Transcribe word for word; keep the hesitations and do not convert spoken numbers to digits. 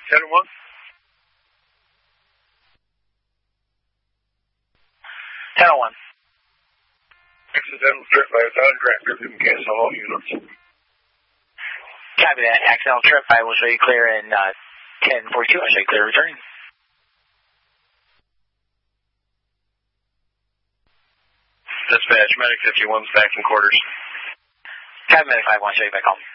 ten and one. ten and one. Accidental trip by without director. Cancel all units. Copy that. Accidental trip. I will show you clear in uh, ten forty-two. I'll show you clear returning. Dispatch, Medic fifty-one's back in quarters. Copy, Medic five one, show you back home.